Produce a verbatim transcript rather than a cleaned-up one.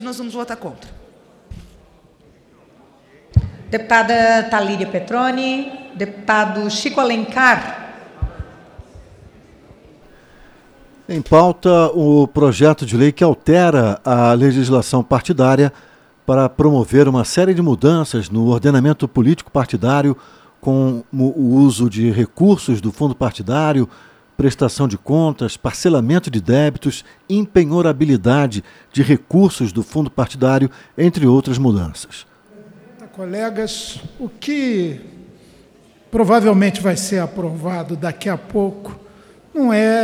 Nós vamos votar contra. Deputada Thalíria Petroni, deputado Chico Alencar. Em pauta, o projeto de lei que altera a legislação partidária para promover uma série de mudanças no ordenamento político partidário, com o uso de recursos do fundo partidário, prestação de contas, parcelamento de débitos, empenhorabilidade de recursos do fundo partidário, entre outras mudanças. Colegas, o que provavelmente vai ser aprovado daqui a pouco não é